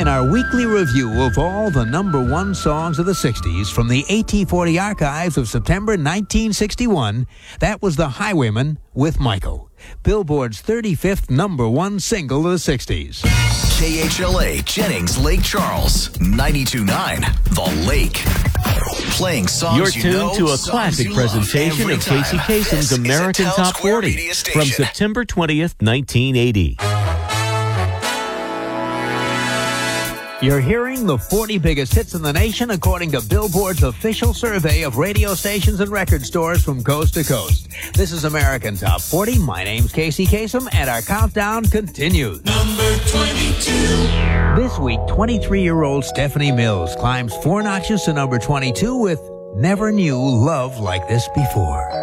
in our weekly review of all the number one songs of the 60s from the AT40 archives of September 1961, that was The Highwayman with Michael, Billboard's 35th number one single of the 60s. KHLA Jennings Lake Charles, 92.9 The Lake. Playing songs You're tuned to a classic presentation of Casey Kasem's American Top 40 from September 20th, 1980. You're hearing the 40 biggest hits in the nation according to Billboard's official survey of radio stations and record stores from coast to coast. This is American Top 40. My name's Casey Kasem, and our countdown continues. Number 22. This week, 23-year-old Stephanie Mills climbs 4 notches to number 22 with Never Knew Love Like This Before.